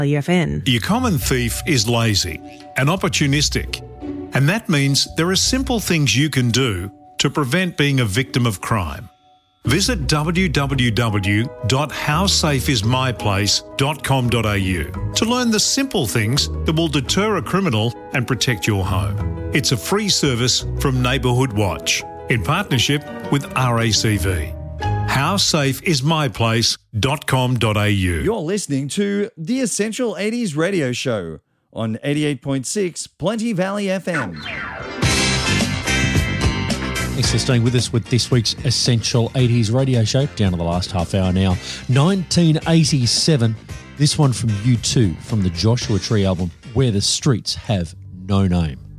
WFN. Your common thief is lazy and opportunistic, and that means there are simple things you can do to prevent being a victim of crime. Visit www.howsafeismyplace.com.au to learn the simple things that will deter a criminal and protect your home. It's a free service from Neighbourhood Watch in partnership with RACV. Howsafeismyplace.com.au. You're listening to The Essential 80s Radio Show on 88.6 Plenty Valley FM. Thanks for staying with us with this week's Essential 80s Radio Show. Down to the last half hour now. 1987. This one from U2 from the Joshua Tree album, Where the Streets Have No Name.